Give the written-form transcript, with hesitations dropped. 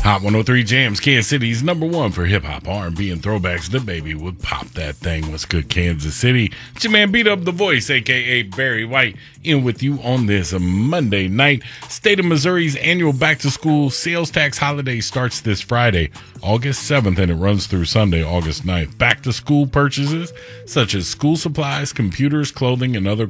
Hot 103 Jams, Kansas City's number one for hip-hop, R&B, and throwbacks. The baby would pop that thing. What's good, Kansas City? It's your man, Beat Up the Voice, a.k.a. Barry White, in with you on this Monday night. State of Missouri's annual back-to-school sales tax holiday starts this Friday, August 7th, and it runs through Sunday, August 9th. Back-to-school purchases, such as school supplies, computers, clothing, and other